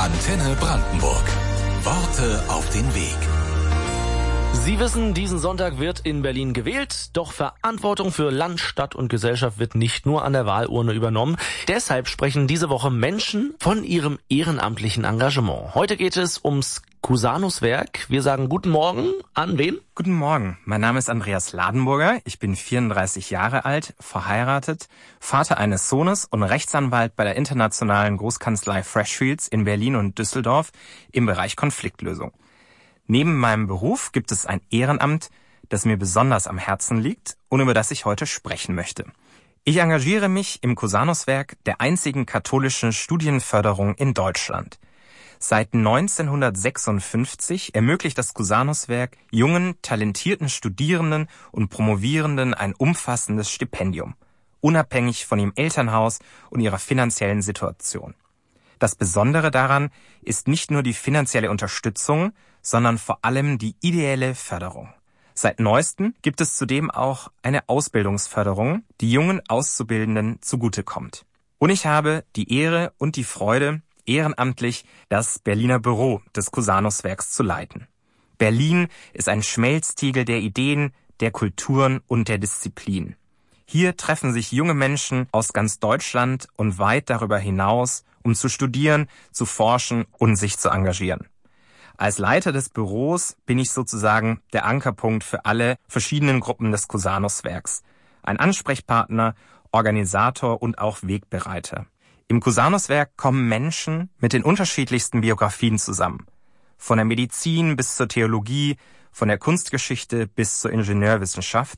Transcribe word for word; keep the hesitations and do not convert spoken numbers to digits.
Antenne Brandenburg. Worte auf den Weg. Sie wissen, diesen Sonntag wird in Berlin gewählt, doch Verantwortung für Land, Stadt und Gesellschaft wird nicht nur an der Wahlurne übernommen. Deshalb sprechen diese Woche Menschen von ihrem ehrenamtlichen Engagement. Heute geht es ums Cusanus-Werk. Wir sagen guten Morgen an wen? Guten Morgen, mein Name ist Andreas Ladenburger, ich bin vierunddreißig Jahre alt, verheiratet, Vater eines Sohnes und Rechtsanwalt bei der internationalen Großkanzlei Freshfields in Berlin und Düsseldorf im Bereich Konfliktlösung. Neben meinem Beruf gibt es ein Ehrenamt, das mir besonders am Herzen liegt und über das ich heute sprechen möchte. Ich engagiere mich im Cusanus-Werk, der einzigen katholischen Studienförderung in Deutschland. Seit neunzehnhundertsechsundfünfzig ermöglicht das Cusanus-Werk jungen, talentierten Studierenden und Promovierenden ein umfassendes Stipendium, unabhängig von ihrem Elternhaus und ihrer finanziellen Situation. Das Besondere daran ist nicht nur die finanzielle Unterstützung, sondern vor allem die ideelle Förderung. Seit neuestem gibt es zudem auch eine Ausbildungsförderung, die jungen Auszubildenden zugutekommt. Und ich habe die Ehre und die Freude, ehrenamtlich das Berliner Büro des Cusanus-Werks zu leiten. Berlin ist ein Schmelztiegel der Ideen, der Kulturen und der Disziplin. Hier treffen sich junge Menschen aus ganz Deutschland und weit darüber hinaus, um zu studieren, zu forschen und sich zu engagieren. Als Leiter des Büros bin ich sozusagen der Ankerpunkt für alle verschiedenen Gruppen des Cusanus-Werks. Ein Ansprechpartner, Organisator und auch Wegbereiter. Im Cusanus-Werk kommen Menschen mit den unterschiedlichsten Biografien zusammen. Von der Medizin bis zur Theologie, von der Kunstgeschichte bis zur Ingenieurwissenschaft.